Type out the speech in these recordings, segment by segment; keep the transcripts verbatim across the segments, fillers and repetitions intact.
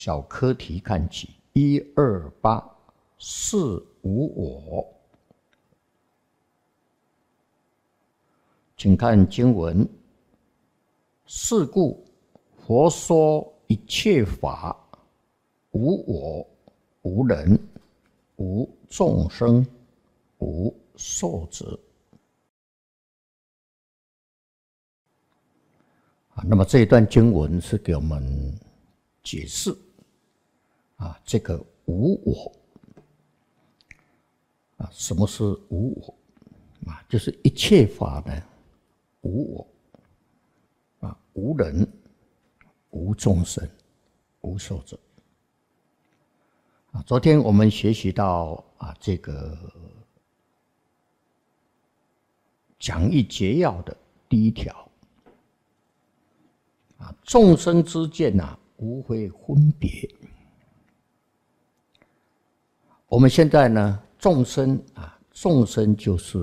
小课题看起，一二八四无我。请看经文：是故佛说一切法无我、无人、无众生、无寿者。啊，那么这一段经文是给我们解释啊，这个无我啊，什么是无我啊？就是一切法呢，无我啊，无人、无众生、无寿者啊。昨天我们学习到啊，这个讲义节要的第一条啊，众生之见啊，无非分别。我们现在呢，众生啊，众生就是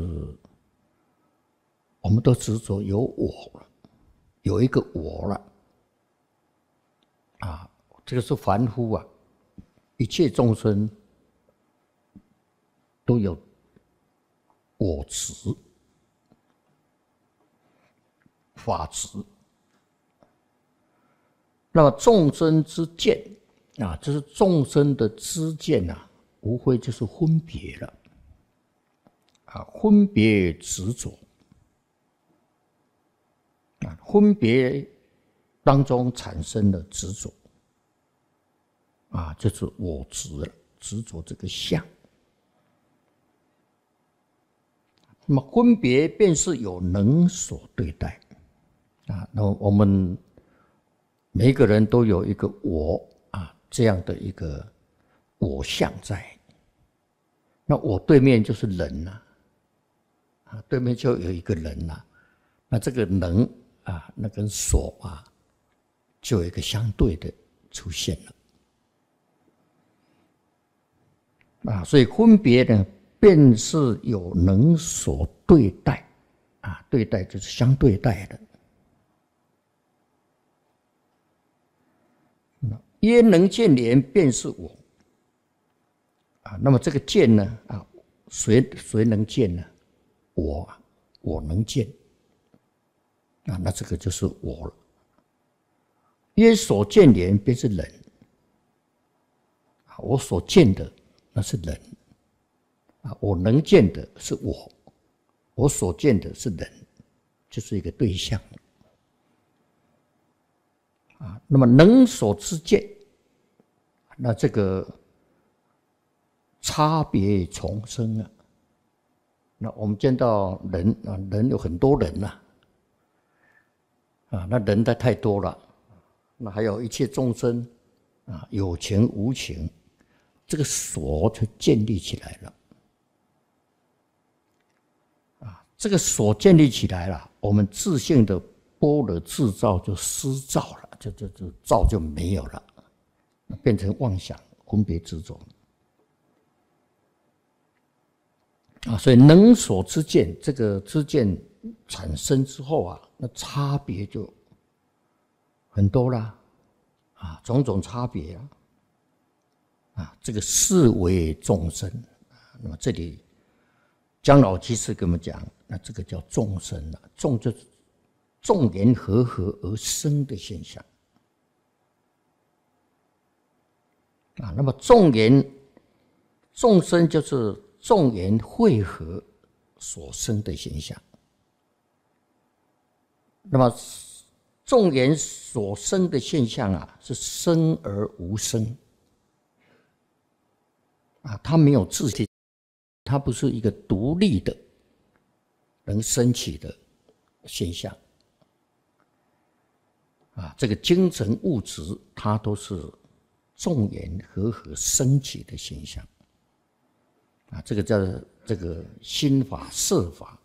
我们都执着有我了，有一个我了啊，这个是凡夫啊，一切众生都有我执、法执。那么众生之见啊，这是众生的知见啊，无非就是分别了啊，分别执着啊，分别当中产生的执着啊，就是我执了，执着这个相。那么分别便是有能所对待啊，那我们每一个人都有一个我啊，这样的一个我相在。那我对面就是人呐、啊，啊，对面就有一个人呐、啊，那这个能啊，那跟所啊，就有一个相对的出现了啊，所以分别呢，便是有能所对待啊，对待就是相对待的。耶能见连，便是我啊。那么这个见呢啊，谁谁能见呢？我，我能见啊，那这个就是我了。耶所见连，便是人啊，我所见的那是人啊，我能见的是我，我所见的是人，就是一个对象。啊，那么能所之见，那这个差别重生啊。那我们见到人啊，人有很多人呐、啊，啊，那人的太多了，那还有一切众生啊，有情无情，这个所就建立起来了。啊，这个所建立起来了，我们自性的般若自照就失照了。就就就照就没有了，变成妄想、分别执着啊！所以能所之见，这个知见产生之后啊，那差别就很多啦啊，种种差别啊啊！这个是为众生，那么这里姜老居士跟我们讲，那这个叫众生了，众就是众缘和合而生的现象啊。那么众缘众生就是众缘汇合所生的现象。那么众缘所生的现象啊，是生而无生啊，它没有自性，它不是一个独立的能升起的现象。啊，这个精神物质，它都是众缘和合升起的现象。啊，这个叫这个心法、色法。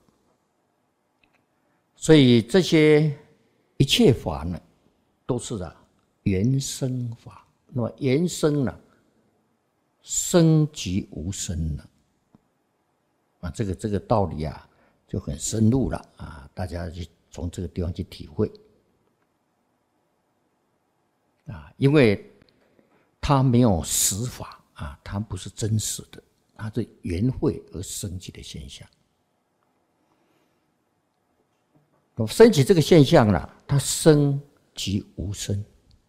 所以这些一切法呢，都是啊缘生法。那么缘生呢，生即无生了。啊，这个这个道理啊，就很深入了啊，大家去从这个地方去体会。啊，因为它没有实法啊，它不是真实的，它是缘会而升起的现象。升起这个现象了，它生即无生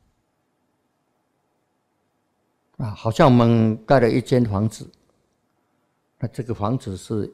啊，好像我们盖了一间房子，那这个房子是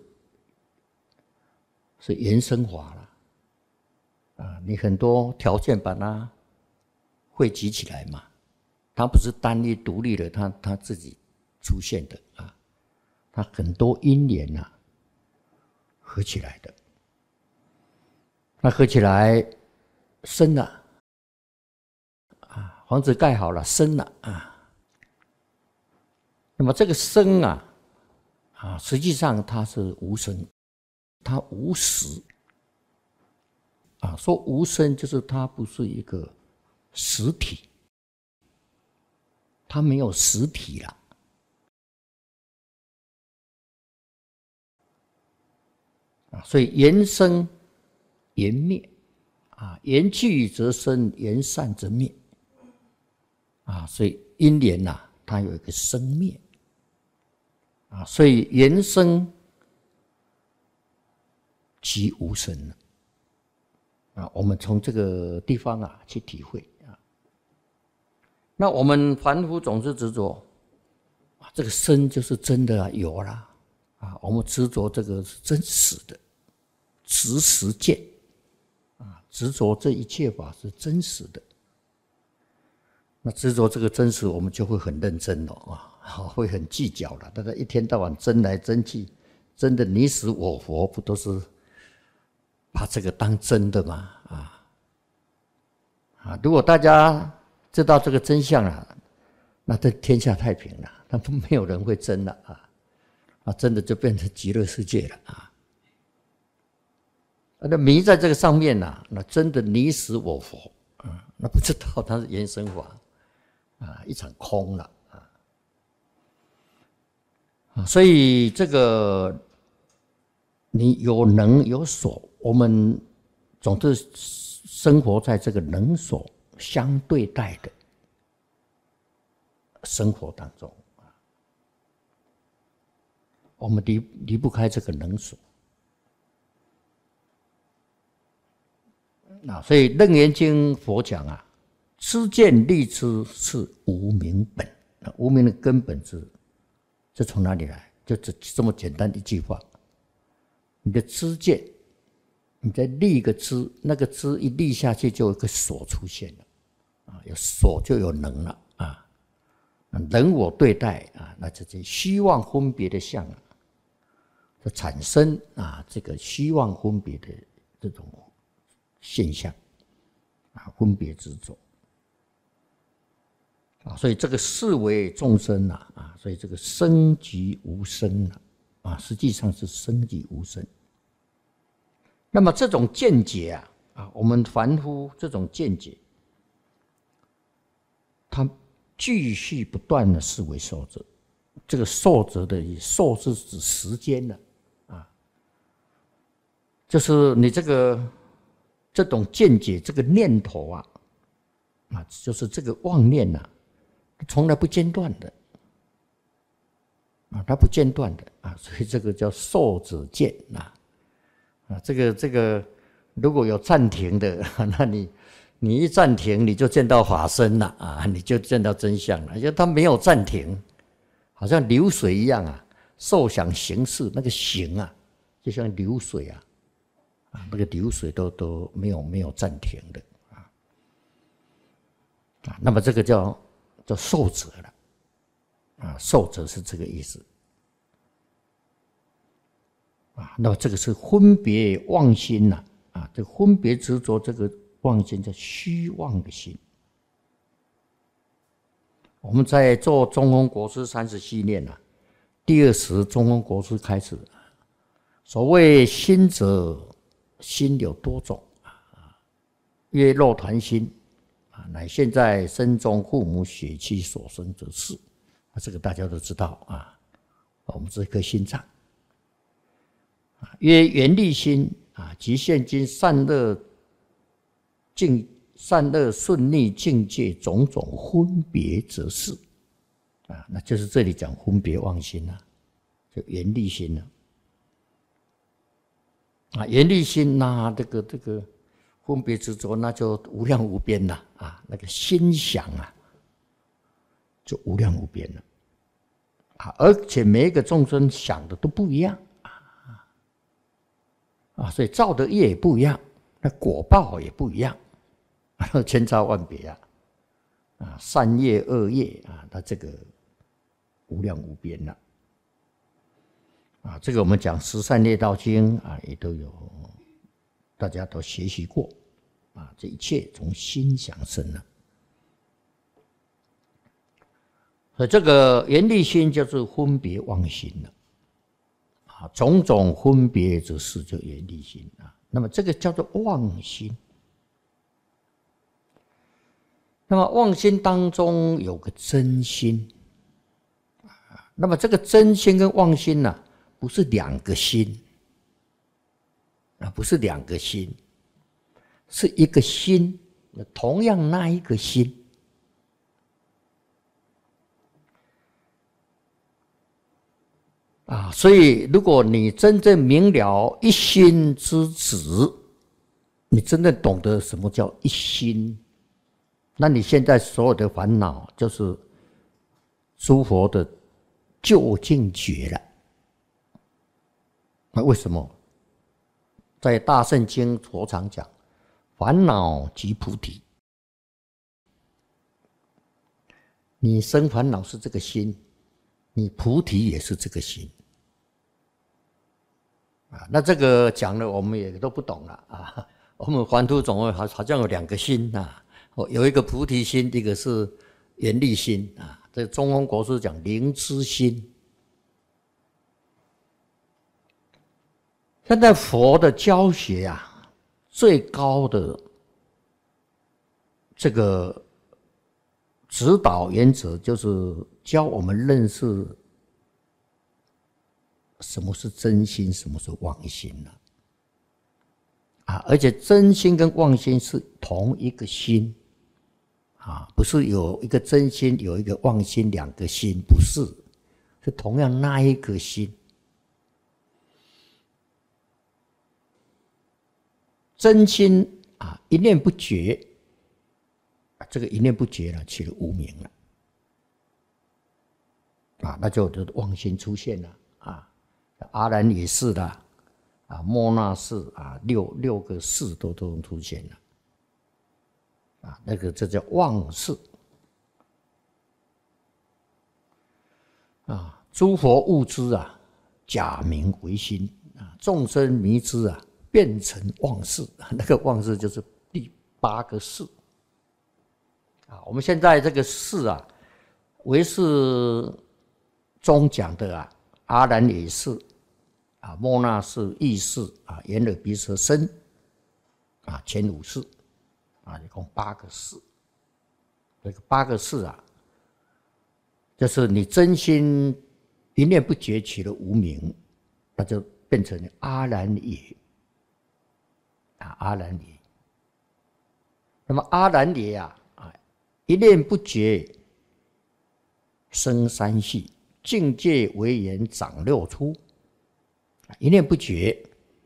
是原生法了啊，你很多条件把它汇集起来嘛。它不是单一独立的，它它自己出现的啊，它很多因缘啊合起来的，那合起来生了啊，房子盖好了，生了啊。那么这个生啊啊，实际上它是无生，它无实啊。说无生就是它不是一个实体。它没有实体了啊，所以缘生缘灭啊，缘去则生，缘散则灭啊，所以因缘呐，它有一个生灭啊，所以缘生即无生了啊。我们从这个地方啊去体会。那我们凡夫总是执着，这个生就是真的啊，有啦啊，我们执着这个是真实的，执实见啊，执着这一切法是真实的。那执着这个真实，我们就会很认真了啊，会很计较了。大家一天到晚争来争去，真的你死我活，不都是把这个当真的吗？啊啊！如果大家知道这个真相了，那这天下太平了，那没有人会争了啊！啊，真的就变成极乐世界了啊！那迷在这个上面呐，那真的你死我活啊，那不知道它是缘生法啊，一场空了啊！啊，所以这个你有能有所，我们总是生活在这个能所相对待的生活当中，我们离离不开这个能所。那所以《楞严经》佛讲啊，知见立知是无明本。无明的根本是，这从哪里来？就这这么简单一句话。你的知见，你再立一个知，那个知一立下去，就有一个所出现了。啊，有所就有能了啊，人我对待啊，那这些虚妄分别的相啊，就产生啊这个虚妄分别的这种现象啊，分别执着啊，所以这个视为众生呐啊，所以这个生即无生啊，啊，实际上是生即无生。那么这种见解啊，啊，我们凡夫这种见解。他继续不断的视为受者，这个受者的受是指时间的啊，就是你这个这种见解，这个念头啊，啊，就是这个妄念呐、啊，从来不间断的啊，它不间断的啊，所以这个叫受者见啊啊，这个这个如果有暂停的，那你。你一暂停，你就见到法身了啊！你就见到真相了，因为它没有暂停，好像流水一样啊，受想行识那个行啊，就像流水啊，啊，那个流水都都没有没有暂停的啊啊，那么这个叫叫受者了啊，受者是这个意思啊，那么这个是分别妄心呐啊，这分别执着这个。妄心叫虚妄的心。我们在做中峰国师三十系列啊，第二十中峰国师开始，所谓心者，心有多种啊，曰肉团心啊，乃现在身中父母血气所生者是啊，这个大家都知道啊，我们这颗心脏啊，曰缘力心啊，即现今善恶。境善恶顺逆境界种种分别则是啊，那就是这里讲分别妄心啊，就缘力心了。啊，缘力心那这个这个分别执着，那就无量无边了啊！那个心想啊，就无量无边了啊！而且每一个众生想的都不一样啊，啊，所以造的业也不一样，那果报也不一样，千差万别啊！啊，善业恶业啊，它这个无量无边了。啊，这个我们讲《十善业道经》啊，也都有，大家都学习过啊。这一切从心想生了，所以这个缘力心就是分别妄心了啊。种种分别之事就缘力心啊。那么这个叫做妄心。那么妄心当中有个真心啊。那么这个真心跟妄心呢、啊？不是两个心啊，不是两个心，是一个心，同样那一个心啊。所以，如果你真正明了一心之子，你真正懂得什么叫一心，那你现在所有的烦恼就是诸佛的究竟觉了。那为什么在大圣经佛常讲烦恼即菩提？你生烦恼是这个心，你菩提也是这个心啊。那这个讲了我们也都不懂了啊。我们凡夫总会好好像有两个心啊，有一个菩提心，一个是缘力心啊。这中峰国师讲灵知心。现在佛的教学啊，最高的这个指导原则就是教我们认识什么是真心，什么是妄心了啊！而且真心跟妄心是同一个心啊，不是有一个真心有一个妄心两个心，不是，是同样那一个心。真心啊，一念不绝，这个一念不绝了，起了无明了啊，那就妄心出现了啊。阿兰也是的啊，莫那是啊，六六个是都都出现了啊，那个这叫妄事啊。诸佛悟之啊，假名为心啊，众生迷之啊，变成妄事，那个妄事就是第八个事啊。我们现在这个事啊，唯识中讲的啊，阿兰也是啊，莫那是意识啊，眼耳鼻舌身啊，前五识啊，一共八个事。这个八个事啊，就是你真心一念不觉起了无明，那就变成阿兰也。啊，阿兰耶。那么阿兰耶啊，啊，一念不觉生三系，境界为言长六出。一念不觉，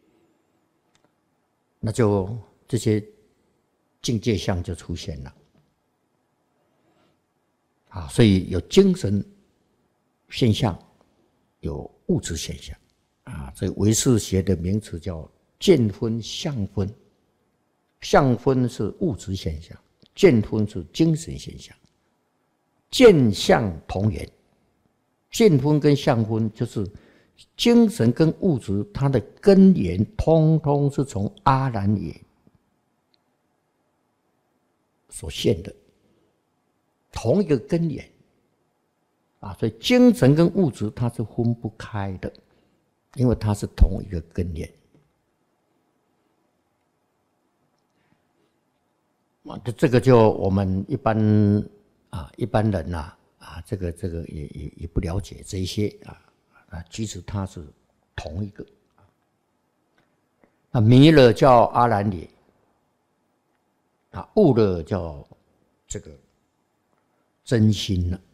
那就这些境界相就出现了啊。所以有精神现象，有物质现象啊。这唯识学的名词叫见分相分，相分是物质现象，见分是精神现象。见相同源，见分跟相分就是精神跟物质，它的根源通通是从阿兰耶所现的，同一个根源啊。所以精神跟物质它是分不开的，因为它是同一个根源。啊，这个就我们一般啊一般人呐 啊, 啊，这个这个也也也不了解这一些啊啊，其实它是同一个。啊，迷了叫阿兰耶，啊，悟了叫这个真心了。